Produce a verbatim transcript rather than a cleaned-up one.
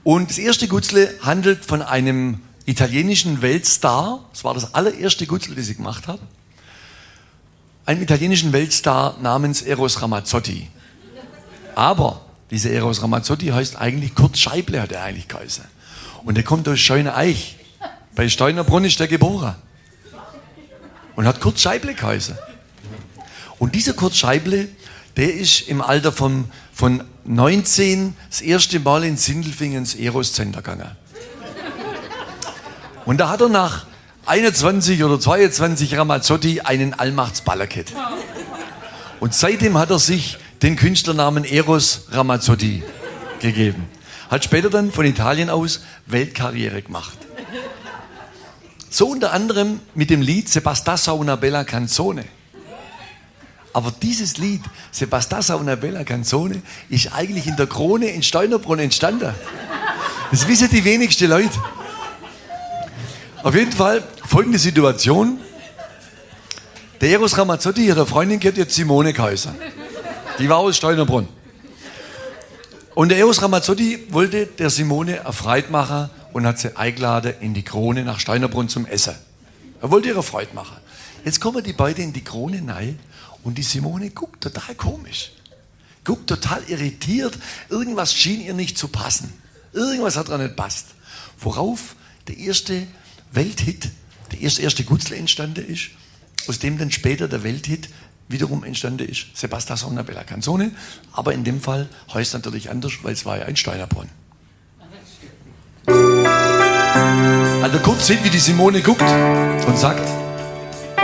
Und das erste Gutzle handelt von einem italienischen Weltstar. Das war das allererste Gutzle, das ich gemacht habe. Einem italienischen Weltstar namens Eros Ramazzotti. Aber dieser Eros Ramazzotti heißt eigentlich Kurt Scheible, hat er eigentlich geheißen. Und der kommt aus Scheuneneich. Bei Steunerbrunn ist der geboren. Und hat Kurt Scheible geheißen. Und dieser Kurt Scheible, der ist im Alter von, von neunzehn das erste Mal in Sindelfingen ins Eros Center gegangen. Und da hat er nach einundzwanzig oder zweiundzwanzig Ramazzotti einen Allmachtsballer gehabt. Und seitdem hat er sich den Künstlernamen Eros Ramazzotti gegeben. Hat später dann von Italien aus Weltkarriere gemacht. So unter anderem mit dem Lied Se bastasse una bella canzone. Aber dieses Lied, Se bastasse una bella canzone, ist eigentlich in der Krone in Steunerbrunn entstanden. Das wissen die wenigsten Leute. Auf jeden Fall folgende Situation. Der Eros Ramazzotti hat eine Freundin gehabt, die hat Simone geheißen. Die war aus Steunerbrunn. Und der Eros Ramazzotti wollte der Simone eine Freude machen und hat sie eingeladen in die Krone nach Steunerbrunn zum Essen. Er wollte ihre Freude machen. Jetzt kommen die beiden in die Krone rein und die Simone guckt total komisch. Guckt total irritiert. Irgendwas schien ihr nicht zu passen. Irgendwas hat ihr nicht passt. Worauf der erste Welthit, der erste, erste Gutzle entstanden ist, aus dem dann später der Welthit wiederum entstanden ist. Se bastasse una bella canzone, aber in dem Fall heißt es natürlich anders, weil es war ja ein Steunerbrunn. Also kurz sieht, wie die Simone guckt und sagt: